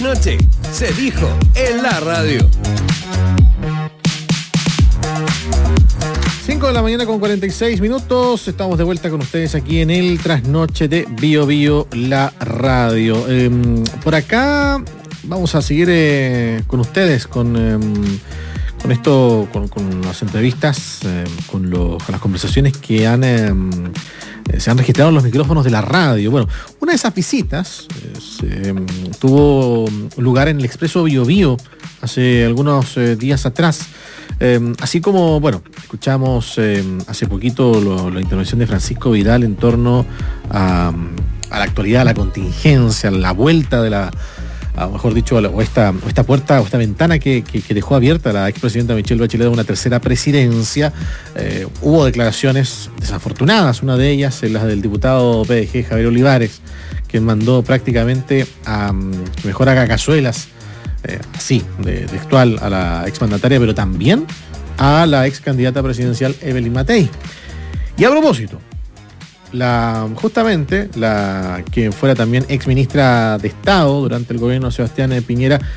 Noche se dijo en la radio. 5 de la mañana con 46 minutos. Estamos de vuelta con ustedes aquí en el Trasnoche de Bio Bio, la radio. Por acá vamos a seguir con ustedes, con las entrevistas, con las conversaciones que se han registrado en los micrófonos de la radio. Bueno, una de esas visitas tuvo lugar en el Expreso Bio Bio hace algunos días atrás. Así como, bueno, escuchamos hace poquito la intervención de Francisco Vidal en torno a la actualidad, a la contingencia, a la vuelta de mejor dicho, esta puerta o esta ventana que dejó abierta la expresidenta Michelle Bachelet de una tercera presidencia. Hubo declaraciones desafortunadas, una de ellas es la del diputado PDG Javier Olivares, que mandó prácticamente a que mejor haga cazuelas, así, textual, a la exmandataria, pero también a la ex candidata presidencial Evelyn Matei. Y a propósito, justamente la que fuera también ex ministra de Estado durante el gobierno de Sebastián Piñera,